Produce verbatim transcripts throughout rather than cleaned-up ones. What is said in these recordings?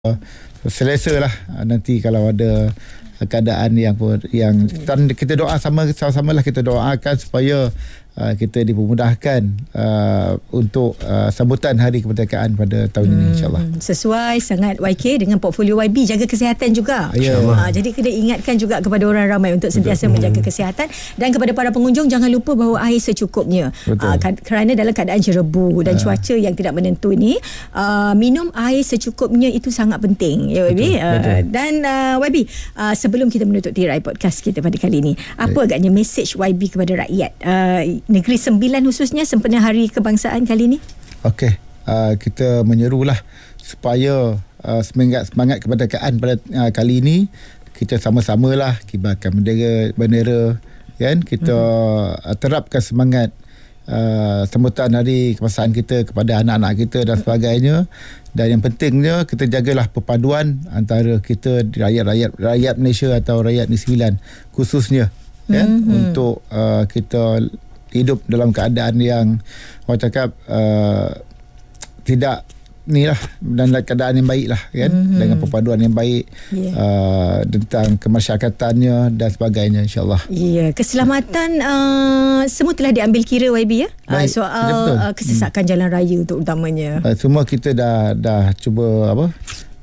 selesa lah nanti kalau ada keadaan yang yang kita doa sama sama lah kita doakan supaya uh, kita dipermudahkan uh, untuk uh, sambutan Hari Kemerdekaan pada tahun hmm, ini, insyaAllah. Sesuai sangat Y K dengan portfolio Y B, jaga kesihatan juga. Ya. Uh, jadi kena ingatkan juga kepada orang ramai untuk sentiasa Betul. menjaga kesihatan, dan kepada para pengunjung jangan lupa bawa air secukupnya. Uh, kerana dalam keadaan jerebu dan uh. cuaca yang tidak menentu ni, uh, minum air secukupnya itu sangat penting. Ya, Y B. Betul. Uh, Betul. Dan uh, Y B, uh, sebelum kita menutup tirai podcast kita pada kali ini, apa Baik. agaknya mesej Y B kepada rakyat uh, Negeri Sembilan khususnya sempena Hari Kebangsaan kali ini? Okey, uh, kita menyerulah supaya uh, semangat semangat kemerdekaan pada uh, kali ini kita sama-samalah kibarkan bendera bendera kan, kita uh-huh. terapkan semangat uh, sambutan Hari Kebangsaan kita kepada anak-anak kita dan sebagainya. Dan yang pentingnya kita jagalah perpaduan antara kita rakyat-rakyat rakyat Malaysia atau rakyat Negeri Sembilan khususnya kan, mm-hmm. untuk uh, kita hidup dalam keadaan yang orang cakap uh, tidak ni lah, dan keadaan yang baik lah kan, mm-hmm. dengan perpaduan yang baik, yeah. uh, tentang kemasyarakatannya dan sebagainya, insyaAllah. Ya, yeah. Keselamatan uh, semua telah diambil kira Y B ya, uh, soal uh, kesesakan hmm. jalan raya terutamanya. Uh, semua kita dah dah cuba apa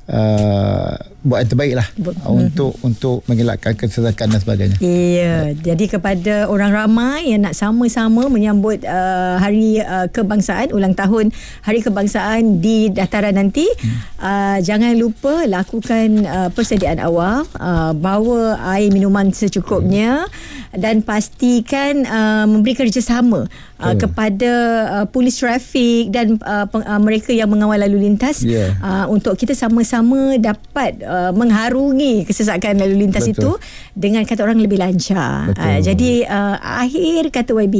Uh, buat yang terbaik lah uh, untuk untuk mengelakkan kesesakan dan sebagainya. Ya, yeah. Jadi kepada orang ramai yang nak sama-sama menyambut uh, Hari uh, Kebangsaan, ulang tahun Hari Kebangsaan di dataran nanti, hmm. uh, jangan lupa lakukan uh, persediaan awal, uh, bawa air minuman secukupnya, hmm. dan pastikan uh, memberi kerjasama uh, kepada uh, polis trafik dan uh, peng, uh, mereka yang mengawal lalu lintas, yeah. uh, untuk kita sama-sama sama dapat uh, mengharungi kesesakan lalu lintas Betul. itu dengan kata orang lebih lancar. Uh, jadi uh, akhir kata Y B,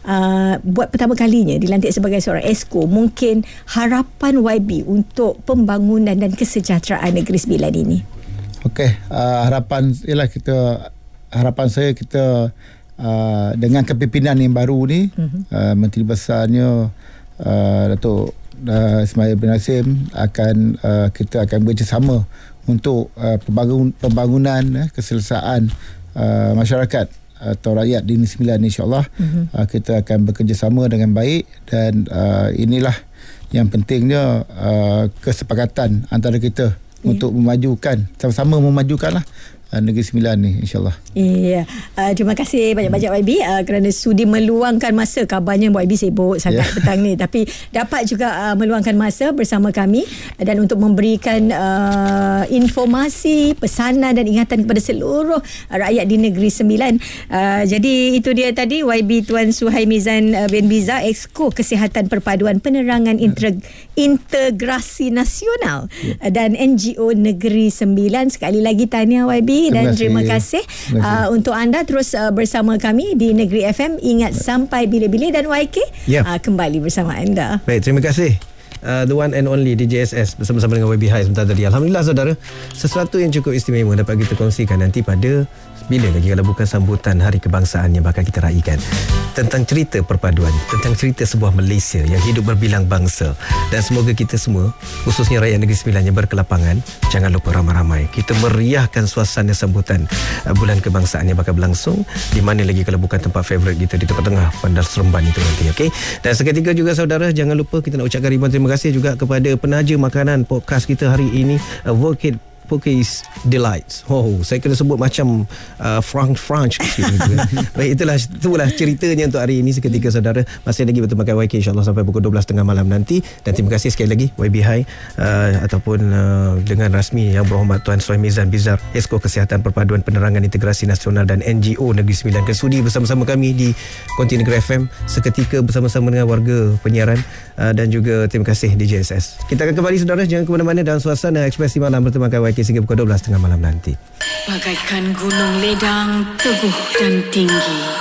uh, buat pertama kalinya dilantik sebagai seorang Esko, mungkin harapan Y B untuk pembangunan dan kesejahteraan Negeri Sembilan ini. Okey, uh, harapan ialah kita harapan saya kita uh, dengan kepimpinan yang baru ni, uh-huh. uh, Menteri Besarnya uh, Datuk Uh, Ismail bin Nassim akan uh, kita akan bekerjasama untuk uh, pembangun, pembangunan uh, keselesaan uh, masyarakat atau rakyat di Negeri Sembilan, insyaAllah. Mm-hmm. uh, kita akan bekerjasama dengan baik, dan uh, inilah yang pentingnya, uh, kesepakatan antara kita yeah. untuk memajukan, sama-sama memajukanlah Negeri Sembilan ni, insyaAllah. Iya. Uh, terima kasih banyak-banyak Y B uh, kerana sudi meluangkan masa. Kabarnya Y B sibuk sangat yeah. petang ni, tapi dapat juga uh, meluangkan masa bersama kami dan untuk memberikan uh, informasi, pesanan dan ingatan kepada seluruh rakyat di Negeri Sembilan. Uh, jadi itu dia tadi Y B Tuan Suhaimizan uh, bin Biza, Exco Kesihatan Perpaduan Penerangan yeah. Integrasi Nasional yeah. dan N G O Negeri Sembilan. Sekali lagi tahniah Y B. Dan terima kasih, terima kasih. Uh, untuk anda terus uh, bersama kami di Negeri F M. Ingat sampai bila-bila, dan Y K yep. uh, kembali bersama anda. Baik, terima kasih. Uh, the one and only D J S S bersama-sama dengan Y B Hai sebentar tadi. Alhamdulillah saudara, sesuatu yang cukup istimewa dapat kita kongsikan nanti pada bila lagi kalau bukan sambutan Hari Kebangsaan yang bakal kita raikan, tentang cerita perpaduan, tentang cerita sebuah Malaysia yang hidup berbilang bangsa. Dan semoga kita semua, khususnya rakyat Negeri Sembilan yang berkelapangan, jangan lupa ramai-ramai kita meriahkan suasana sambutan uh, bulan kebangsaan yang bakal berlangsung di mana lagi kalau bukan tempat favourite kita di tengah-tengah Bandar Seremban itu nanti. Okay? Dan seketika juga saudara, jangan lupa kita nak ucapkan ribuan terima kasih juga kepada penaja makanan podcast kita hari ini, uh, Vocate Poke's Delights. Oh, saya kena sebut macam uh, French French gitu. Baik, itulah itulah ceritanya untuk hari ini. Seketika saudara, masih lagi bersama Y K, insyaAllah sampai pukul dua belas tiga puluh malam nanti. Dan terima kasih sekali lagi Y B Hai uh, ataupun uh, dengan rasmi Yang Berhormat Tuan Suhaimizan Bizar, Esko Kesihatan Perpaduan Penerangan Integrasi Nasional dan N G O Negeri Sembilan, kesudi bersama-sama kami di Konti Negeri F M seketika bersama-sama dengan warga penyiaran, uh, dan juga terima kasih D J S S. Kita akan kembali saudara, jangan ke mana-mana dalam suasana ekspresi malam bersama Y K sehingga pukul dua belas tiga puluh malam nanti. Bagaikan gunung ledang teguh dan tinggi,